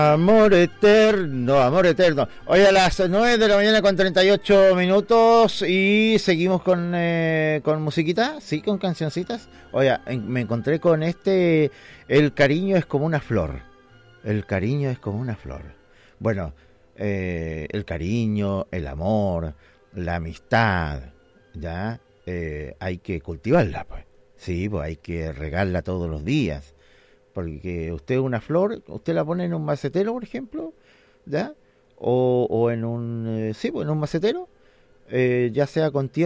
Amor eterno, amor eterno. Hoy a las 9 de la mañana con 38 minutos y seguimos con musiquita, sí, con cancioncitas. Oye, me encontré con el cariño es como una flor. El cariño es como una flor. Bueno, el cariño, el amor, la amistad, ya, hay que cultivarla, pues. Sí, pues hay que regarla todos los días. Porque usted una flor, usted la pone en un macetero, por ejemplo, ¿ya? O en un, sí, pues en un macetero, ya sea con tierra